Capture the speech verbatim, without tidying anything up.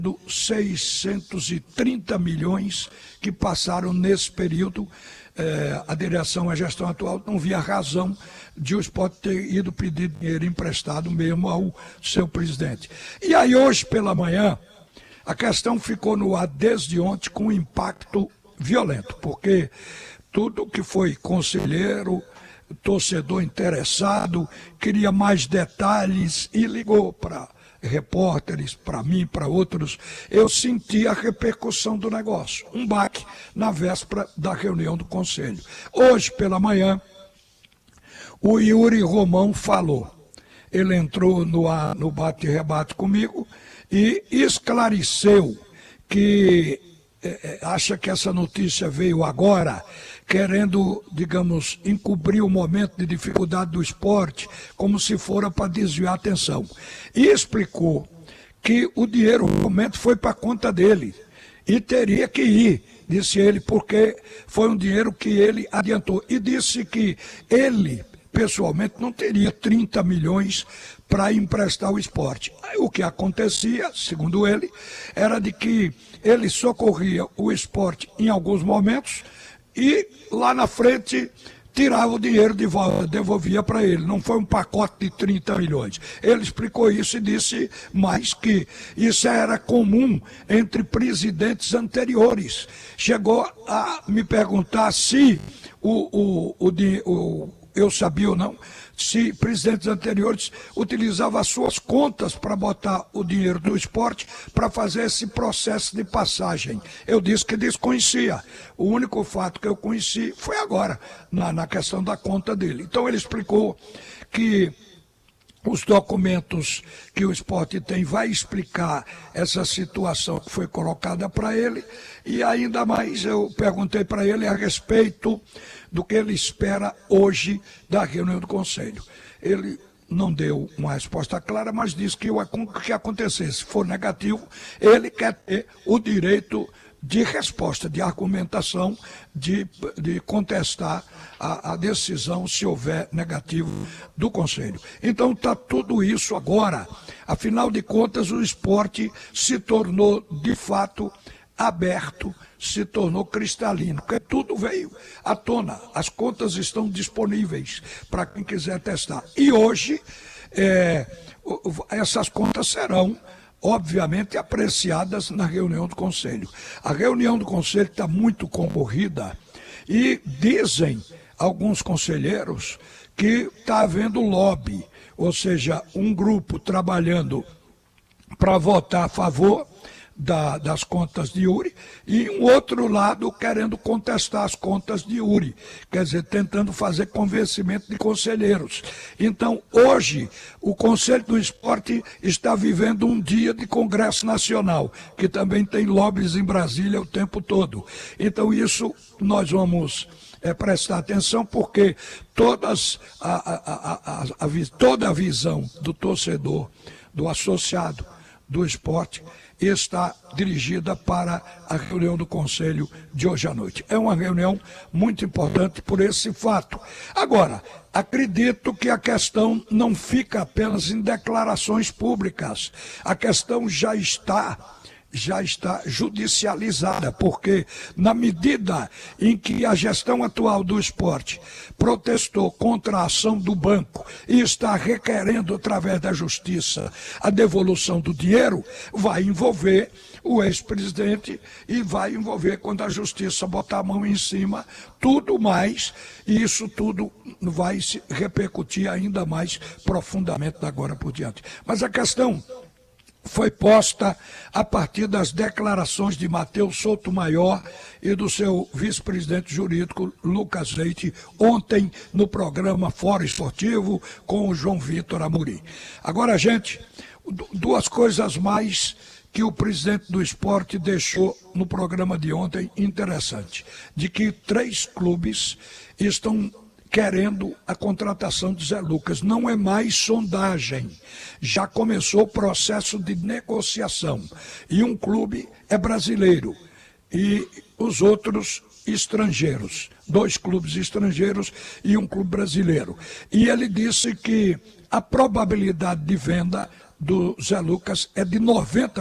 seiscentos e trinta milhões que passaram nesse período. É, a direção, a gestão atual não via razão de o Sport ter ido pedir dinheiro emprestado mesmo ao seu presidente. E aí hoje pela manhã a questão ficou no ar desde ontem com um impacto violento, porque tudo que foi conselheiro, torcedor interessado, queria mais detalhes e ligou para repórteres, para mim, para outros. Eu senti a repercussão do negócio, um baque na véspera da reunião do conselho. Hoje pela manhã o Yuri Romão falou, ele entrou no, no bate-rebate comigo e esclareceu que é, acha que essa notícia veio agora, querendo, digamos, encobrir o momento de dificuldade do esporte, como se fora para desviar a atenção. E explicou que o dinheiro, no momento, foi para a conta dele. E teria que ir, disse ele, porque foi um dinheiro que ele adiantou. E disse que ele, pessoalmente, não teria trinta milhões para emprestar o esporte. O que acontecia, segundo ele, era de que ele socorria o esporte em alguns momentos e lá na frente tirava o dinheiro de volta, devolvia para ele. Não foi um pacote de trinta milhões. Ele explicou isso e disse mais que isso era comum entre presidentes anteriores. Chegou a me perguntar se o, o, o, o eu sabia ou não, se presidentes anteriores utilizavam as suas contas para botar o dinheiro do esporte para fazer esse processo de passagem. Eu disse que desconhecia. O único fato que eu conheci foi agora, na, na questão da conta dele. Então ele explicou que os documentos que o esporte tem vai explicar essa situação que foi colocada para ele, e ainda mais eu perguntei para ele a respeito do que ele espera hoje da reunião do Conselho. Ele não deu uma resposta clara, mas disse que o que acontecer, se for negativo, ele quer ter o direito de resposta, de argumentação, de, de contestar a, a decisão se houver negativo do Conselho. Então está tudo isso agora. Afinal de contas, o esporte se tornou, de fato, aberto, se tornou cristalino, porque tudo veio à tona. As contas estão disponíveis para quem quiser testar. E hoje, é, essas contas serão obviamente apreciadas na reunião do Conselho. A reunião do Conselho está muito concorrida e dizem alguns conselheiros que está havendo lobby, ou seja, um grupo trabalhando para votar a favor Da, das contas de Yuri, e um outro lado querendo contestar as contas de Yuri, quer dizer, tentando fazer convencimento de conselheiros. Então, hoje, o Conselho do Esporte está vivendo um dia de Congresso Nacional, que também tem lobbies em Brasília o tempo todo. Então, isso nós vamos é, prestar atenção, porque todas a, a, a, a, a, toda a visão do torcedor, do associado, do esporte, está dirigida para a reunião do Conselho de hoje à noite. É uma reunião muito importante por esse fato. Agora, acredito que a questão não fica apenas em declarações públicas. A questão já está... já está judicializada, porque na medida em que a gestão atual do esporte protestou contra a ação do banco e está requerendo através da justiça a devolução do dinheiro, vai envolver o ex-presidente e vai envolver, quando a justiça botar a mão em cima, tudo mais, e isso tudo vai se repercutir ainda mais profundamente da agora por diante. Mas a questão foi posta a partir das declarações de Matheus Souto-Maior e do seu vice-presidente jurídico, Lucas Leite, ontem no programa Fórum Esportivo com o João Vitor Amorim. Agora, gente, duas coisas mais que o presidente do esporte deixou no programa de ontem interessante, de que três clubes estão querendo a contratação de Zé Lucas. Não é mais sondagem, já começou o processo de negociação. E um clube é brasileiro e os outros estrangeiros. Dois clubes estrangeiros e um clube brasileiro. E ele disse que a probabilidade de venda do Zé Lucas é de noventa